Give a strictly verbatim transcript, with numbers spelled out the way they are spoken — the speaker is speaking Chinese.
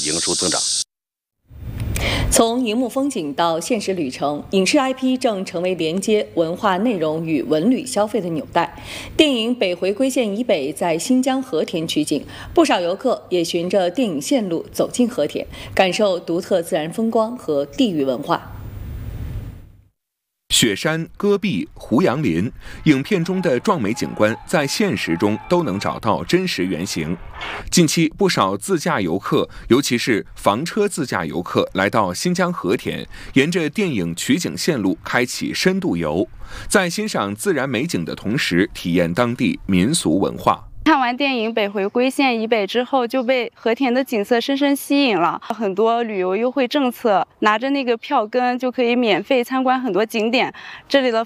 营收增长。 从荧幕风景到现实旅程，影视 I P 正成为连接文化内容与文旅消费的纽带。电影《北回归线以北》在新疆和田取景，不少游客也循着电影线路走进和田，感受独特自然风光和地域文化。 雪山、戈壁、胡杨林，影片中的壮美景观在现实中都能找到真实原型。近期，不少自驾游客，尤其是房车自驾游客，来到新疆和田，沿着电影取景线路开启深度游，在欣赏自然美景的同时，体验当地民俗文化。 看完电影《北回归线以北》之后，就被和田的景色深深吸引了。很多旅游优惠政策，拿着那个票根就可以免费参观很多景点。这里的